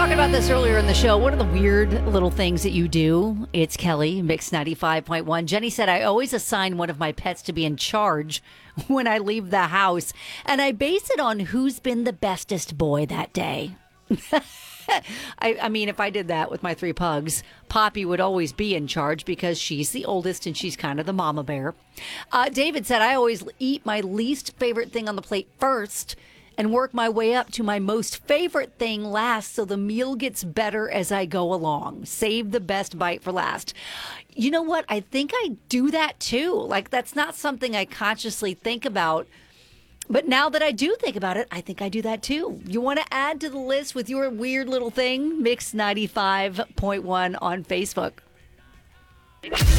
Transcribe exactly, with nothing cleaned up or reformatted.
talking about this earlier in the show. What are the weird little things that you do? It's Kelly, Mix ninety-five point one. Jenny said, I always assign one of my pets to be in charge when I leave the house. And I base it on who's been the bestest boy that day. I, I mean, if I did that with my three pugs, Poppy would always be in charge because she's the oldest and she's kind of the mama bear. Uh, David said, I always eat my least favorite thing on the plate first and work my way up to my most favorite thing last so the meal gets better as I go along. Save the best bite for last. You know what? I think I do that too. Like, that's not something I consciously think about. But now that I do think about it, I think I do that too. You want to add to the list with your weird little thing? Mix ninety-five point one on Facebook.